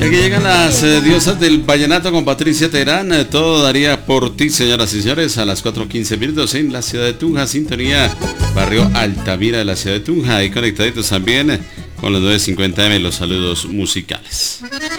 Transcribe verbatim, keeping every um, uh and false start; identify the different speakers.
Speaker 1: Y aquí llegan las eh, diosas del vallenato con Patricia Terán. Eh, todo daría por ti, señoras y señores, a las cuatro quince minutos en la ciudad de Tunja, sintonía barrio Altamira de la ciudad de Tunja, y conectaditos también eh, con los nueve cincuenta eme, los saludos musicales.